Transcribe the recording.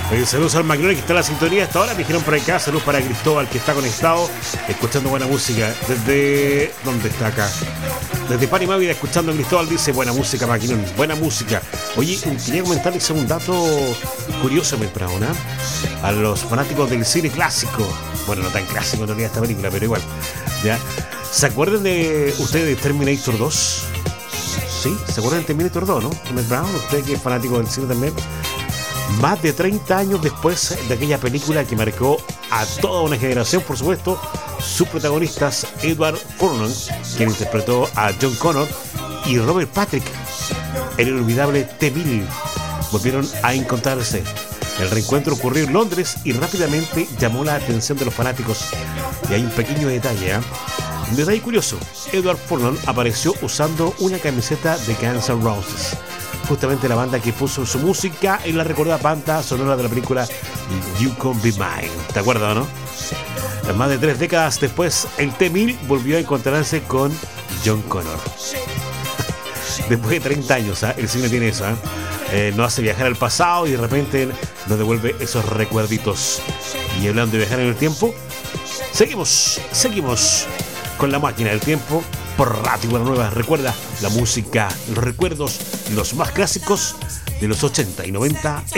Saludos al Magnoli que está en la sintonía hasta ahora. Me dijeron por acá. Saludos para Cristóbal que está conectado, escuchando buena música. ¿Desde dónde está acá? Desde Pani Mávida, escuchando a Cristóbal. Dice buena música, Maquinón, buena música. Oye, quería comentarles un dato curioso, me Praona, a los fanáticos del cine clásico. Bueno, no tan clásico en realidad esta película, pero igual. ¿Ya? ¿Se acuerdan de ustedes de Terminator 2? ¿Sí? ¿Se acuerdan de Terminator 2, no? Matt Brown, usted que es fanático del cine también. Más de 30 años después de aquella película que marcó a toda una generación, por supuesto, sus protagonistas Edward Furlong, quien interpretó a John Connor, y Robert Patrick, el inolvidable T-1000, volvieron a encontrarse. El reencuentro ocurrió en Londres y rápidamente llamó la atención de los fanáticos. Y hay un pequeño detalle, ¿eh? Un detalle curioso. Edward Furlong apareció usando una camiseta de Guns N' Roses, justamente la banda que puso su música en la recordada banda sonora de la película You Can Be Mine. ¿Te acuerdas, no? Más de 3 décadas después, el T-1000 volvió a encontrarse con John Connor. Después de 30 años, ¿eh? El cine tiene eso, ¿eh? Nos hace viajar al pasado y de repente nos devuelve esos recuerditos. Y hablando de viajar en el tiempo, seguimos con la máquina del tiempo por Radio Buena Nueva. Recuerda la música, los recuerdos, los más clásicos de los 80 y 90